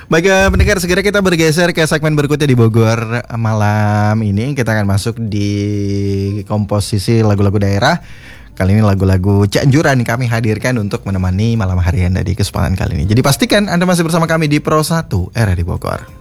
Baik pendengar, segera kita bergeser ke segmen berikutnya di Bogor malam ini. Kita akan masuk di komposisi lagu-lagu daerah. Kali ini lagu-lagu Cianjuran kami hadirkan untuk menemani malam hari Anda di kesempatan kali ini. Jadi pastikan Anda masih bersama kami di Pro 1 Era di Bogor.